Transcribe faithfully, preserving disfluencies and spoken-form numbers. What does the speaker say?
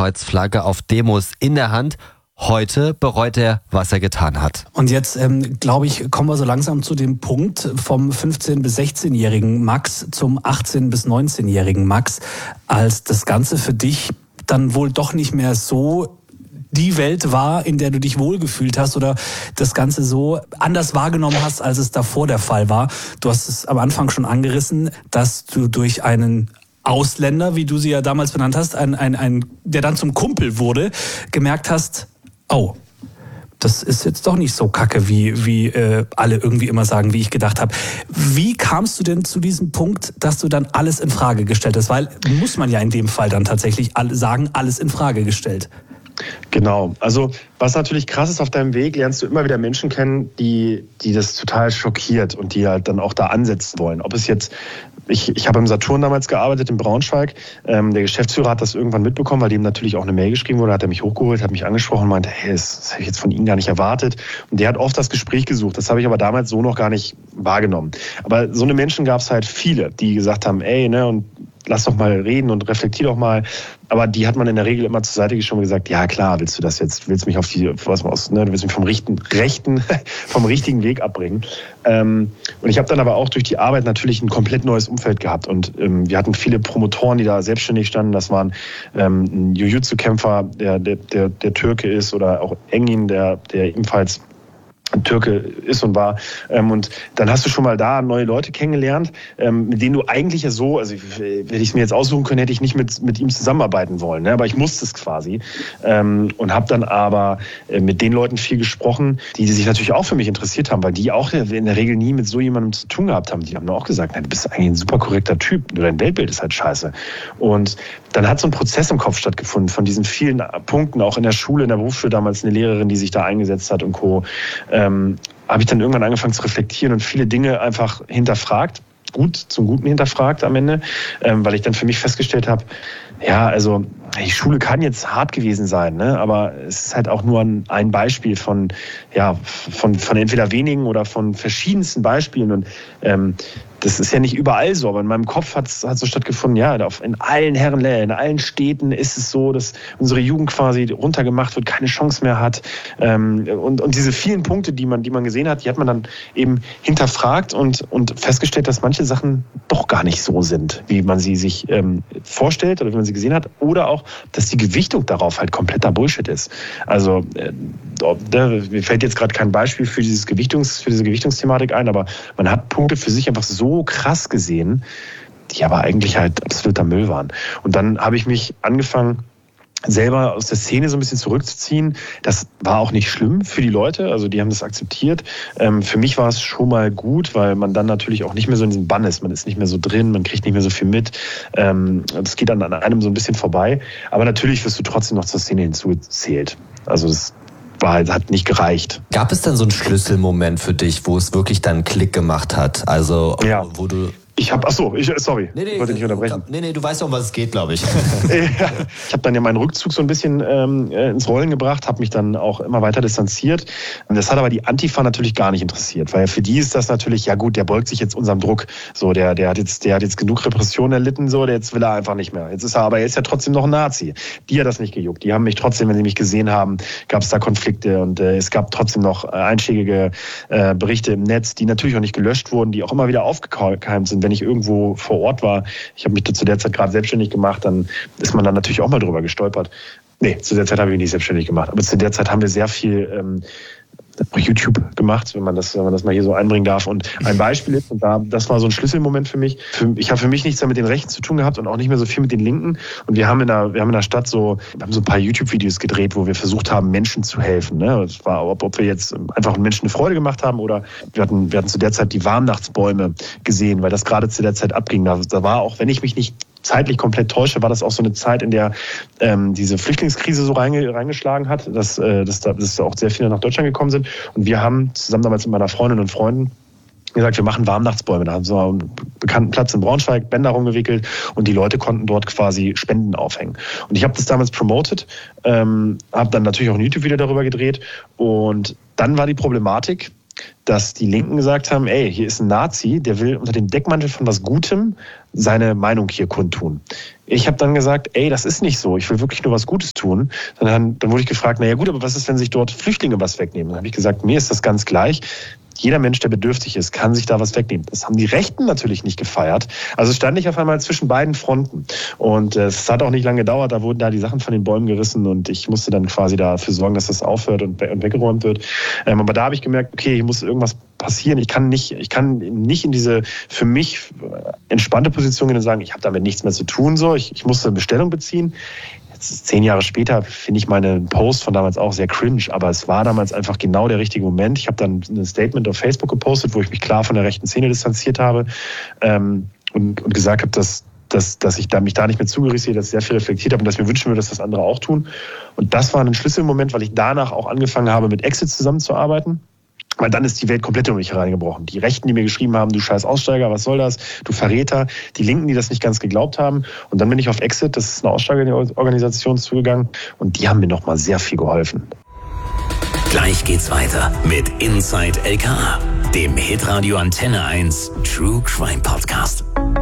Hakenkreuzflagge auf Demos in der Hand. Heute bereut er, was er getan hat. Und jetzt, ähm, glaube ich, kommen wir so langsam zu dem Punkt vom fünfzehn- bis sechzehnjährigen Max zum achtzehn- bis neunzehnjährigen Max, als das Ganze für dich dann wohl doch nicht mehr so die Welt war, in der du dich wohlgefühlt hast oder das Ganze so anders wahrgenommen hast, als es davor der Fall war. Du hast es am Anfang schon angerissen, dass du durch einen Ausländer, wie du sie ja damals benannt hast, ein, ein, ein, der dann zum Kumpel wurde, gemerkt hast, oh, das ist jetzt doch nicht so kacke, wie, wie äh, alle irgendwie immer sagen, wie ich gedacht habe. Wie kamst du denn zu diesem Punkt, dass du dann alles in Frage gestellt hast? Weil muss man ja in dem Fall dann tatsächlich alle sagen, alles in Frage gestellt. Genau, also was natürlich krass ist auf deinem Weg, lernst du immer wieder Menschen kennen, die, die das total schockiert und die halt dann auch da ansetzen wollen. Ob es jetzt, ich, ich habe im Saturn damals gearbeitet, in Braunschweig, ähm, der Geschäftsführer hat das irgendwann mitbekommen, weil dem natürlich auch eine Mail geschrieben wurde, hat er mich hochgeholt, hat mich angesprochen und meinte, hey, das, das habe ich jetzt von Ihnen gar nicht erwartet. Und der hat oft das Gespräch gesucht, das habe ich aber damals so noch gar nicht wahrgenommen. Aber so eine Menschen gab es halt viele, die gesagt haben, ey, ne, und lass doch mal reden und reflektier doch mal. Aber die hat man in der Regel immer zur Seite geschoben und gesagt, ja klar, willst du das jetzt, willst mich auf die, was aus, ne, du willst mich vom richten, rechten, vom richtigen Weg abbringen. Ähm, und ich habe dann aber auch durch die Arbeit natürlich ein komplett neues Umfeld gehabt. Und ähm, wir hatten viele Promotoren, die da selbstständig standen. Das waren ähm, ein Jiu-Jitsu-Kämpfer, der, der, der, der Türke ist, oder auch Engin, der, der ebenfalls Türke ist und war. Und dann hast du schon mal da neue Leute kennengelernt, mit denen du eigentlich ja so, also wenn ich es mir jetzt aussuchen können, hätte ich nicht mit, mit ihm zusammenarbeiten wollen. Aber ich musste es quasi. Und habe dann aber mit den Leuten viel gesprochen, die sich natürlich auch für mich interessiert haben, weil die auch in der Regel nie mit so jemandem zu tun gehabt haben. Die haben auch gesagt, du bist eigentlich ein super korrekter Typ, nur dein Weltbild ist halt scheiße. Und dann hat so ein Prozess im Kopf stattgefunden von diesen vielen Punkten, auch in der Schule, in der Berufsschule damals eine Lehrerin, die sich da eingesetzt hat und Co. Ähm, habe ich dann irgendwann angefangen zu reflektieren und viele Dinge einfach hinterfragt, gut, zum Guten hinterfragt am Ende, ähm, weil ich dann für mich festgestellt habe, ja, also die Schule kann jetzt hart gewesen sein, ne? Aber es ist halt auch nur ein, ein Beispiel von, ja, von, von entweder wenigen oder von verschiedensten Beispielen und ähm, das ist ja nicht überall so, aber in meinem Kopf hat es so stattgefunden, ja, in allen Herrenläden, in allen Städten ist es so, dass unsere Jugend quasi runtergemacht wird, keine Chance mehr hat. Und, und diese vielen Punkte, die man, die man gesehen hat, die hat man dann eben hinterfragt und, und festgestellt, dass manche Sachen doch gar nicht so sind, wie man sie sich ähm, vorstellt oder wie man sie gesehen hat. Oder auch, dass die Gewichtung darauf halt kompletter Bullshit ist. Also äh, mir fällt jetzt gerade kein Beispiel für, dieses Gewichtungs, für diese Gewichtungsthematik ein, aber man hat Punkte für sich einfach so krass gesehen, die aber eigentlich halt absoluter Müll waren. Und dann habe ich mich angefangen, selber aus der Szene so ein bisschen zurückzuziehen. Das war auch nicht schlimm für die Leute, also die haben das akzeptiert. Ähm, für mich war es schon mal gut, weil man dann natürlich auch nicht mehr so in diesem Bann ist. Man ist nicht mehr so drin, man kriegt nicht mehr so viel mit. Ähm, das geht dann an einem so ein bisschen vorbei. Aber natürlich wirst du trotzdem noch zur Szene hinzugezählt. Also das war, hat nicht gereicht. Gab es dann so einen Schlüsselmoment für dich, wo es wirklich dann einen Klick gemacht hat? Also ja. wo du... Ich habe, ach so, ich, sorry, nee, nee, ich wollte nicht unterbrechen. Nee, nee, du weißt ja, um was es geht, glaube ich. Ja, ich habe dann ja meinen Rückzug so ein bisschen ähm, ins Rollen gebracht, habe mich dann auch immer weiter distanziert. Das hat aber die Antifa natürlich gar nicht interessiert, weil für die ist das natürlich, ja gut, der beugt sich jetzt unserem Druck. So, der, der hat jetzt, der hat jetzt genug Repression erlitten, so, der jetzt will er einfach nicht mehr. Jetzt ist er, aber er ist ja trotzdem noch ein Nazi. Die hat das nicht gejuckt. Die haben mich trotzdem, wenn sie mich gesehen haben, gab es da Konflikte und äh, es gab trotzdem noch äh, einschlägige äh, Berichte im Netz, die natürlich auch nicht gelöscht wurden, die auch immer wieder aufgekeimt sind, wenn ich irgendwo vor Ort war. Ich habe mich zu der Zeit gerade selbstständig gemacht, dann ist man dann natürlich auch mal drüber gestolpert. Nee, zu der Zeit habe ich mich nicht selbstständig gemacht. Aber zu der Zeit haben wir sehr viel ähm, YouTube gemacht, wenn man das, wenn man das mal hier so einbringen darf. Und ein Beispiel ist, und da, das war so ein Schlüsselmoment für mich. Für, ich habe für mich nichts mehr mit den Rechten zu tun gehabt und auch nicht mehr so viel mit den Linken. Und wir haben in der, wir haben in der Stadt so, wir haben so ein paar YouTube-Videos gedreht, wo wir versucht haben, Menschen zu helfen. Ne? Das war, ob, ob wir jetzt einfach Menschen eine Freude gemacht haben oder wir hatten, wir hatten zu der Zeit die Warmnachtsbäume gesehen, weil das gerade zu der Zeit abging. Da, da war auch, wenn ich mich nicht zeitlich komplett täusche, war das auch so eine Zeit, in der ähm, diese Flüchtlingskrise so reinge, reingeschlagen hat, dass, äh, dass, da, dass auch sehr viele nach Deutschland gekommen sind. Und wir haben zusammen damals mit meiner Freundin und Freunden gesagt, wir machen Warmnachtsbäume. Da haben wir einen bekannten Platz in Braunschweig, Bänder rumgewickelt und die Leute konnten dort quasi Spenden aufhängen. Und ich habe das damals promoted, ähm, habe dann natürlich auch ein YouTube-Video darüber gedreht und dann war die Problematik, dass die Linken gesagt haben, ey, hier ist ein Nazi, der will unter dem Deckmantel von was Gutem seine Meinung hier kundtun. Ich habe dann gesagt, ey, das ist nicht so, ich will wirklich nur was Gutes tun. Dann, dann wurde ich gefragt, naja gut, aber was ist, wenn sich dort Flüchtlinge was wegnehmen? Dann habe ich gesagt, mir ist das ganz gleich. Jeder Mensch, der bedürftig ist, kann sich da was wegnehmen. Das haben die Rechten natürlich nicht gefeiert. Also stand ich auf einmal zwischen beiden Fronten. Und es hat auch nicht lange gedauert, da wurden da die Sachen von den Bäumen gerissen und ich musste dann quasi dafür sorgen, dass das aufhört und weggeräumt wird. Aber da habe ich gemerkt, okay, hier muss irgendwas passieren. Ich kann nicht, ich kann nicht in diese für mich entspannte Position gehen und sagen, ich habe damit nichts mehr zu tun. So, ich, ich musste Bestellung beziehen. Zehn Jahre später finde ich meinen Post von damals auch sehr cringe, aber es war damals einfach genau der richtige Moment. Ich habe dann ein Statement auf Facebook gepostet, wo ich mich klar von der rechten Szene distanziert habe ähm, und, und gesagt habe, dass, dass, dass ich da, mich da nicht mehr zugerissen sehe, dass ich sehr viel reflektiert habe und dass ich mir wünschen würde, dass das andere auch tun. Und das war ein Schlüsselmoment, weil ich danach auch angefangen habe, mit Exit zusammenzuarbeiten. Weil dann ist die Welt komplett um mich hereingebrochen. Die Rechten, die mir geschrieben haben, du scheiß Aussteiger, was soll das? Du Verräter. Die Linken, die das nicht ganz geglaubt haben. Und dann bin ich auf Exit, das ist eine Aussteigerorganisation, zugegangen. Und die haben mir nochmal sehr viel geholfen. Gleich geht's weiter mit Inside L K A, dem Hitradio Antenne eins True Crime Podcast.